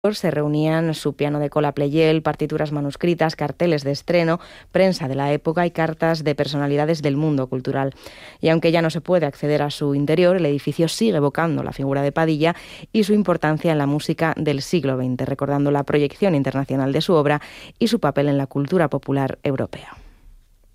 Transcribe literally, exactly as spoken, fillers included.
se reunían su piano de cola Pleyel, partituras manuscritas, carteles de estreno, prensa de la época y cartas de personalidades del mundo cultural. Y aunque ya no se puede acceder a su interior, el edificio sigue evocando la figura de Padilla y su importancia en la música del siglo veinte, recordando la proyección internacional de su obra y su papel en la cultura popular europea.